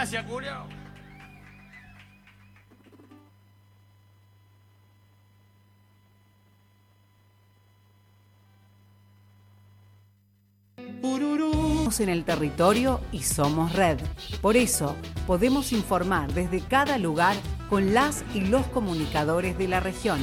gracias, Julio. En el territorio y somos red. Por eso podemos informar desde cada lugar con las y los comunicadores de la región.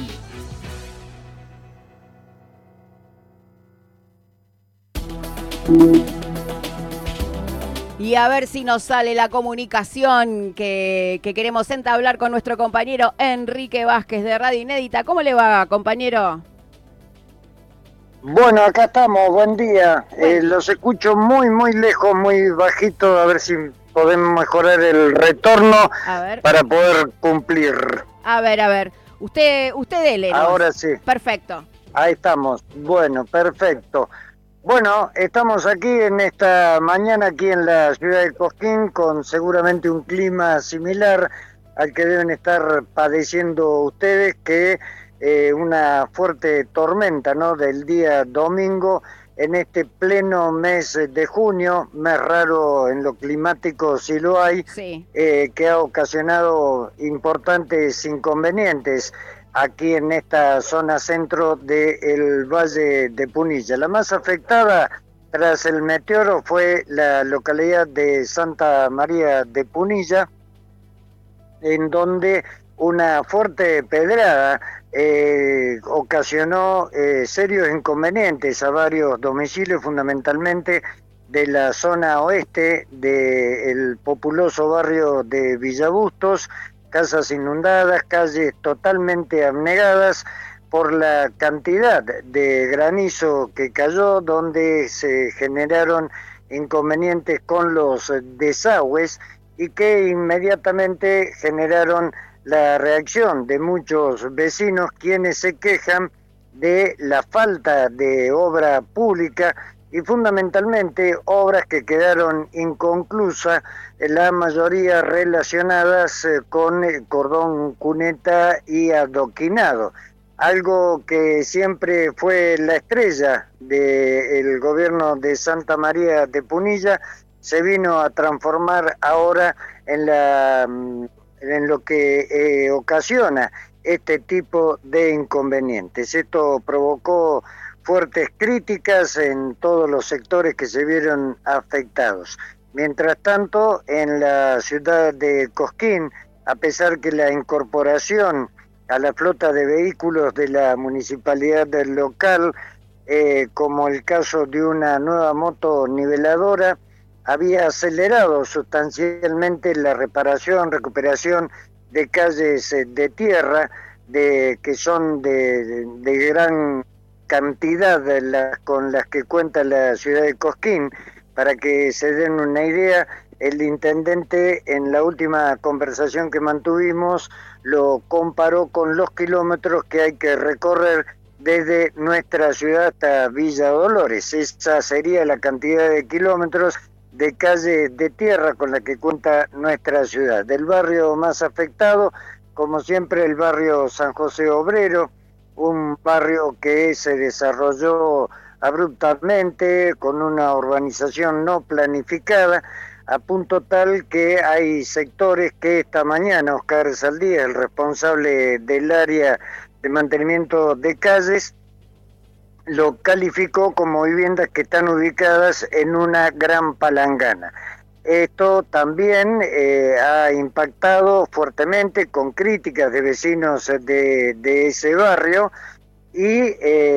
Y a ver si nos sale la comunicación que queremos entablar con nuestro compañero Enrique Vázquez de Radio Inédita. ¿Cómo le va, compañero? Bueno, acá estamos, buen día. Los escucho muy lejos, muy bajito, a ver si podemos mejorar el retorno para poder cumplir. A ver, usted dele, ¿no? Ahora sí. Perfecto. Ahí estamos, bueno, perfecto. Bueno, estamos aquí en esta mañana, aquí en la ciudad de Cosquín, con seguramente un clima similar al que deben estar padeciendo ustedes, que una fuerte tormenta, ¿no?, del día domingo, en este pleno mes de junio, mes raro en lo climático si lo hay, sí. Que ha ocasionado importantes inconvenientes aquí en esta zona centro del Valle de Punilla. La más afectada tras el meteoro fue la localidad de Santa María de Punilla, en donde una fuerte pedrada ocasionó serios inconvenientes a varios domicilios, fundamentalmente de la zona oeste del populoso barrio de Villabustos, casas inundadas, calles totalmente abnegadas por la cantidad de granizo que cayó, donde se generaron inconvenientes con los desagües y que inmediatamente generaron la reacción de muchos vecinos, quienes se quejan de la falta de obra pública y fundamentalmente obras que quedaron inconclusas, la mayoría relacionadas con el cordón cuneta y adoquinado, algo que siempre fue la estrella del gobierno de Santa María de Punilla, se vino a transformar ahora en lo que ocasiona este tipo de inconvenientes. Esto provocó fuertes críticas en todos los sectores que se vieron afectados. Mientras tanto, en la ciudad de Cosquín, a pesar que la incorporación a la flota de vehículos de la municipalidad del local, como el caso de una nueva moto niveladora, había acelerado sustancialmente la recuperación de calles de tierra, que son de gran cantidad con las que cuenta la ciudad de Cosquín. Para que se den una idea, el intendente en la última conversación que mantuvimos lo comparó con los kilómetros que hay que recorrer desde nuestra ciudad hasta Villa Dolores. Esa sería la cantidad de kilómetros de calle de tierra con la que cuenta nuestra ciudad. Del barrio más afectado, como siempre, el barrio San José Obrero, un barrio que se desarrolló abruptamente con una urbanización no planificada, a punto tal que hay sectores que esta mañana Oscar Saldía, el responsable del área de mantenimiento de calles, lo calificó como viviendas que están ubicadas en una gran palangana. Esto también ha impactado fuertemente con críticas de vecinos de ese barrio y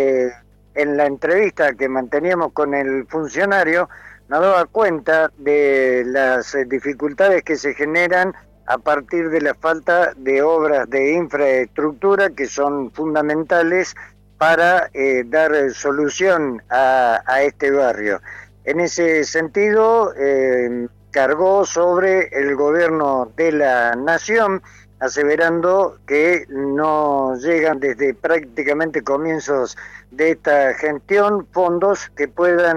en la entrevista que manteníamos con el funcionario nos daba cuenta de las dificultades que se generan a partir de la falta de obras de infraestructura que son fundamentales para dar solución a este barrio. En ese sentido, cargó sobre el gobierno de la nación, aseverando que no llegan desde prácticamente comienzos de esta gestión fondos que puedan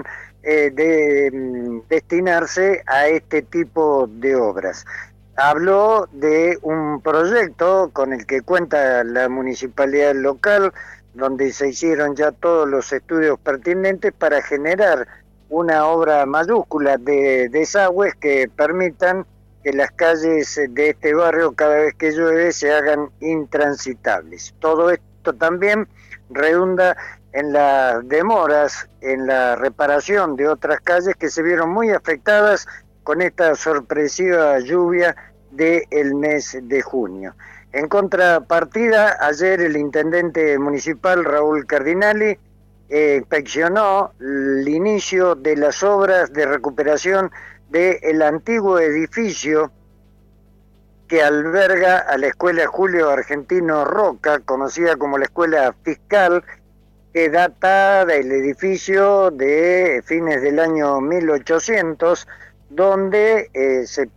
destinarse a este tipo de obras. Habló de un proyecto con el que cuenta la municipalidad local, donde se hicieron ya todos los estudios pertinentes para generar una obra mayúscula de desagües que permitan que las calles de este barrio cada vez que llueve se hagan intransitables. Todo esto también redunda en las demoras en la reparación de otras calles que se vieron muy afectadas con esta sorpresiva lluvia del mes de junio. En contrapartida, ayer el intendente municipal Raúl Cardinali inspeccionó el inicio de las obras de recuperación del antiguo edificio que alberga a la Escuela Julio Argentino Roca, conocida como la Escuela Fiscal, que data del edificio de fines del año 1800, donde se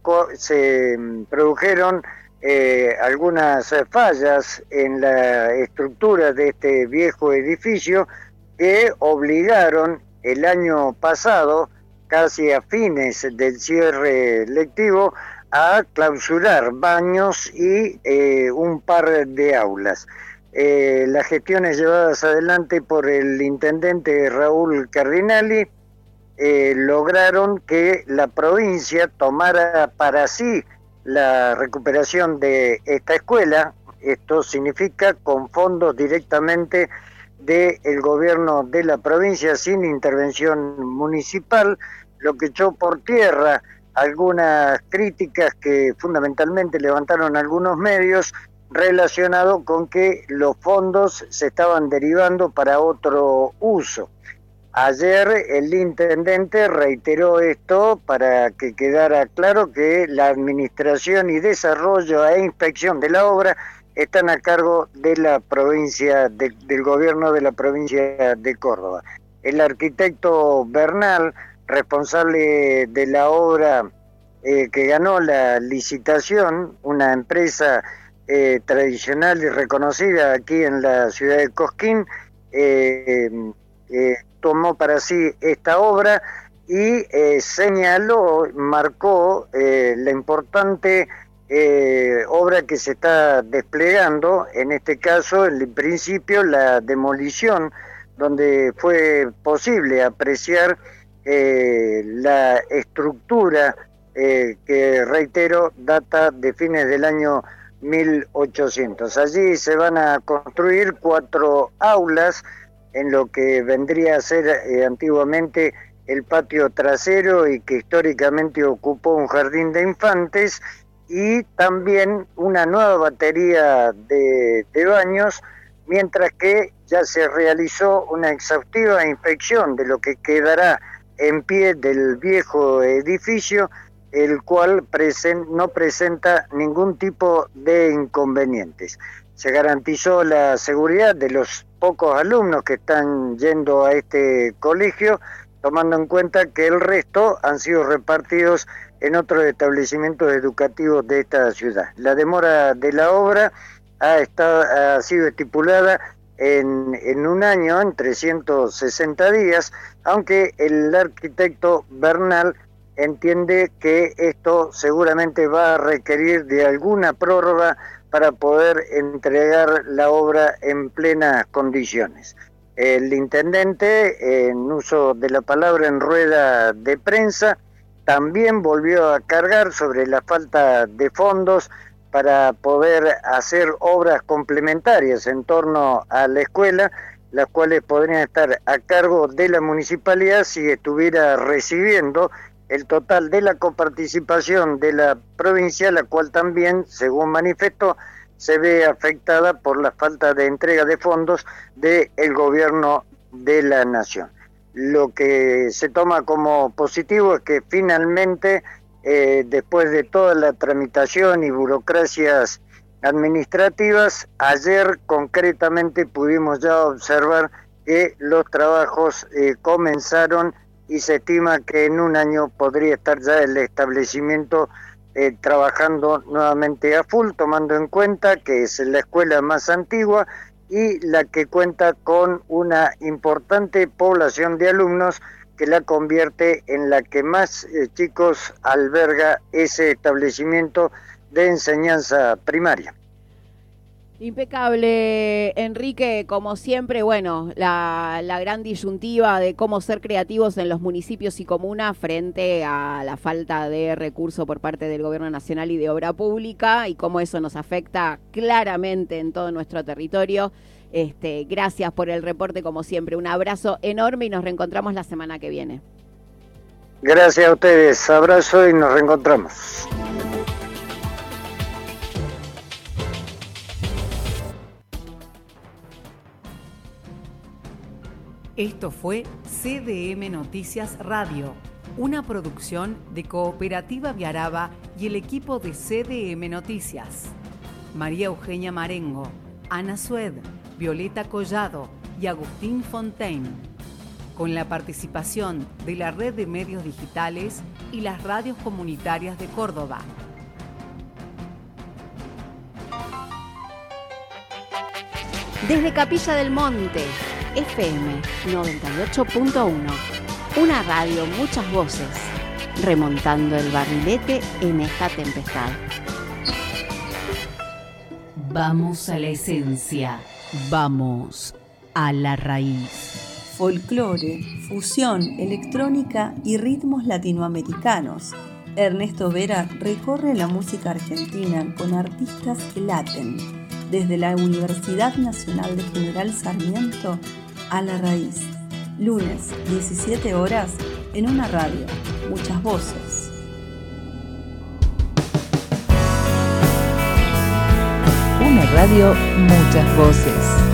produjeron algunas fallas en la estructura de este viejo edificio que obligaron el año pasado, casi a fines del cierre lectivo, a clausurar baños y un par de aulas. Las gestiones llevadas adelante por el intendente Raúl Cardinali lograron que la provincia tomara para sí la recuperación de esta escuela. Esto significa con fondos directamente del gobierno de la provincia sin intervención municipal, lo que echó por tierra algunas críticas que fundamentalmente levantaron algunos medios relacionado con que los fondos se estaban derivando para otro uso. Ayer el intendente reiteró esto para que quedara claro que la administración y desarrollo e inspección de la obra están a cargo de la provincia, del gobierno de la provincia de Córdoba. El arquitecto Bernal, responsable de la obra que ganó la licitación, una empresa tradicional y reconocida aquí en la ciudad de Cosquín, tomó para sí esta obra y señaló, marcó la importante obra que se está desplegando, en este caso, en principio, la demolición, donde fue posible apreciar la estructura que, reitero, data de fines del año 1800. Allí se van a construir 4 aulas en lo que vendría a ser antiguamente el patio trasero y que históricamente ocupó un jardín de infantes, y también una nueva batería de baños, mientras que ya se realizó una exhaustiva inspección de lo que quedará en pie del viejo edificio, el cual no presenta ningún tipo de inconvenientes. Se garantizó la seguridad de los pocos alumnos que están yendo a este colegio, tomando en cuenta que el resto han sido repartidos en otros establecimientos educativos de esta ciudad. La demora de la obra ha sido estipulada en un año, en 360 días, aunque el arquitecto Bernal entiende que esto seguramente va a requerir de alguna prórroga para poder entregar la obra en plenas condiciones. El intendente, en uso de la palabra en rueda de prensa, también volvió a cargar sobre la falta de fondos para poder hacer obras complementarias en torno a la escuela, las cuales podrían estar a cargo de la municipalidad si estuviera recibiendo el total de la coparticipación de la provincia, la cual también, según manifestó, se ve afectada por la falta de entrega de fondos del gobierno de la nación. Lo que se toma como positivo es que finalmente, después de toda la tramitación y burocracias administrativas, ayer concretamente pudimos ya observar que los trabajos comenzaron y se estima que en un año podría estar ya el establecimiento trabajando nuevamente a full, tomando en cuenta que es la escuela más antigua y la que cuenta con una importante población de alumnos que la convierte en la que más chicos alberga ese establecimiento de enseñanza primaria. Impecable, Enrique, como siempre, bueno, la gran disyuntiva de cómo ser creativos en los municipios y comunas frente a la falta de recursos por parte del Gobierno Nacional y de Obra Pública y cómo eso nos afecta claramente en todo nuestro territorio. Gracias por el reporte, como siempre, un abrazo enorme y nos reencontramos la semana que viene. Gracias a ustedes, abrazo y nos reencontramos. Esto fue CDM Noticias Radio, una producción de Cooperativa Viaraba y el equipo de CDM Noticias. María Eugenia Marengo, Ana Sued, Violeta Collado y Agustín Fontaine. Con la participación de la Red de Medios Digitales y las radios comunitarias de Córdoba. Desde Capilla del Monte, FM 98.1, una radio, muchas voces, remontando el barrilete en esta tempestad. Vamos a la esencia, vamos a la raíz. Folclore, fusión, electrónica y ritmos latinoamericanos. Ernesto Vera recorre la música argentina con artistas que laten, desde la Universidad Nacional de General Sarmiento a La Raíz. Lunes, 17 horas, en una radio, muchas voces. Una radio, muchas voces.